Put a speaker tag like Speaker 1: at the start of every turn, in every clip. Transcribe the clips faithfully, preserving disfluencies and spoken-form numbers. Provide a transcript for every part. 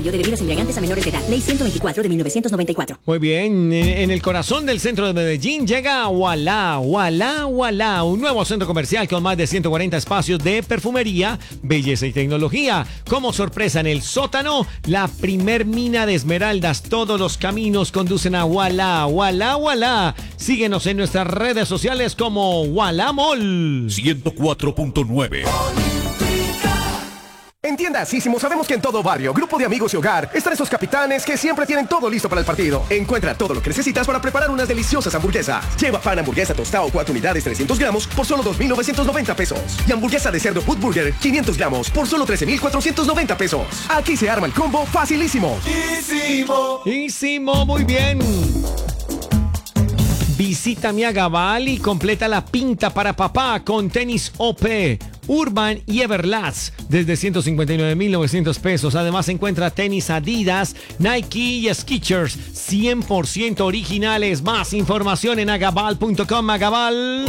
Speaker 1: de bebidas embriagantes a menores de edad. Ley ciento veinticuatro de mil novecientos noventa y cuatro.
Speaker 2: Muy bien, en el corazón del centro de Medellín llega Ualá, Ualá, Ualá, un nuevo centro comercial con más de ciento cuarenta espacios de perfumería, belleza y tecnología. Como sorpresa en el sótano, la primer mina de esmeraldas. Todos los caminos conducen a Ualá, Ualá, Ualá. Síguenos en nuestras redes sociales como Ualá Mall.
Speaker 3: ciento cuatro punto nueve.
Speaker 4: En Tiendas Sísimo sabemos que en todo barrio, grupo de amigos y hogar están esos capitanes que siempre tienen todo listo para el partido. Encuentra todo lo que necesitas para preparar unas deliciosas hamburguesas. Lleva pan hamburguesa tostado cuatro unidades trescientos gramos por solo dos mil novecientos noventa pesos. Y hamburguesa de cerdo Food Burger quinientos gramos por solo trece mil cuatrocientos noventa pesos. Aquí se arma el combo facilísimo.
Speaker 2: Ísimo. Ísimo, muy bien. Visita mi Agabal y completa la pinta para papá con tenis O P, Urban y Everlast desde ciento cincuenta y nueve mil novecientos pesos. Además encuentra tenis Adidas, Nike y Skechers cien por ciento originales. Más información en agabal punto com. Agabal.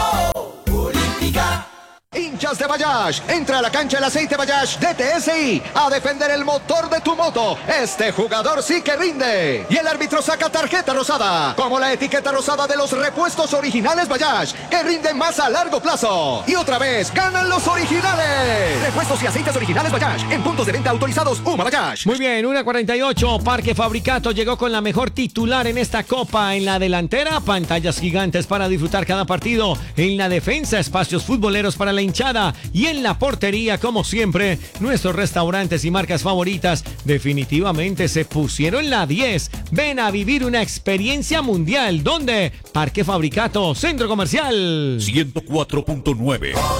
Speaker 5: Hinchas de Bayash, entra a la cancha el aceite Bayash de T S I a defender el motor de tu moto. Este jugador sí que rinde. Y el árbitro saca tarjeta rosada, como la etiqueta rosada de los repuestos originales Bayash, que rinden más a largo plazo. Y otra vez, ganan los originales. Repuestos y aceites originales Bayash, en puntos de venta autorizados Uma Bayash.
Speaker 2: Muy bien, una cuarenta y ocho. Parque Fabricato llegó con la mejor titular en esta copa. En la delantera, pantallas gigantes para disfrutar cada partido. En la defensa, espacios futboleros para la hinchada, y en la portería, como siempre, nuestros restaurantes y marcas favoritas definitivamente se pusieron la diez. Ven a vivir una experiencia mundial. ¿Dónde? Parque Fabricato, Centro Comercial
Speaker 3: ciento cuatro punto nueve.